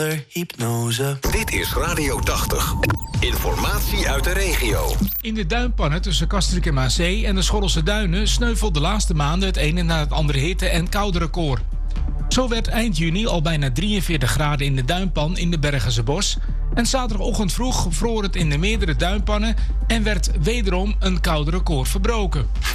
Hypnose. Dit is Radio 80. Informatie uit de regio. In de duinpannen tussen Castricum aan Zee en de Schorrelse Duinen sneuvelt de laatste maanden het ene na het andere hitte- en koude record. Zo werd eind juni al bijna 43 graden in de duinpan in de Bergense Bos. En zaterdagochtend vroeg vroor het in de meerdere duinpannen en werd wederom een koude record verbroken.